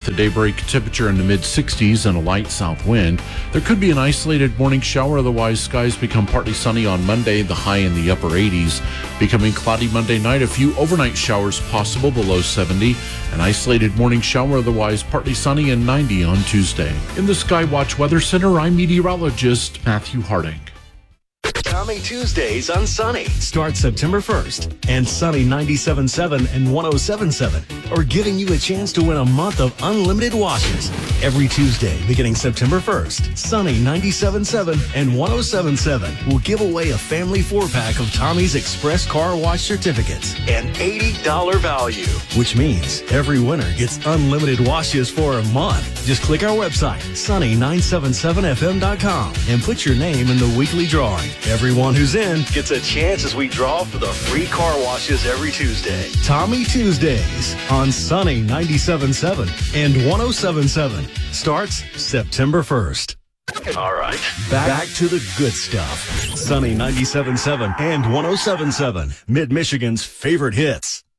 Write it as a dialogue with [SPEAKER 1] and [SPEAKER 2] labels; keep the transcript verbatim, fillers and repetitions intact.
[SPEAKER 1] The daybreak temperature in the mid sixties and a light south wind. There could be an isolated morning shower, otherwise skies become partly sunny on Monday, the high in the upper eighties. Becoming cloudy Monday night, a few overnight showers possible below seventy. An isolated morning shower, otherwise partly sunny and ninety on Tuesday. In the Skywatch Weather Center, I'm meteorologist Matthew Harding.
[SPEAKER 2] Tommy Tuesdays on Sunny.
[SPEAKER 3] Start September first, and Sunny ninety-seven point seven and one oh seven point seven are giving you a chance to win a month of unlimited washes. Every Tuesday, beginning September first, Sunny ninety-seven point seven and one oh seven point seven will give away a family four-pack of Tommy's Express Car Wash certificates.
[SPEAKER 2] An eighty dollars value.
[SPEAKER 3] Which means every winner gets unlimited washes for a month. Just click our website, sunny nine seven seven f m dot com, and put your name in the weekly drawing. Everyone who's in
[SPEAKER 2] Gets a chance as we draw for the free car washes every Tuesday.
[SPEAKER 3] Tommy Tuesdays on Sunny ninety-seven point seven and one oh seven point seven. Starts September first.
[SPEAKER 2] All right.
[SPEAKER 3] Back, back to the good stuff. Sunny ninety-seven point seven and one oh seven point seven. Mid-Michigan's favorite hits.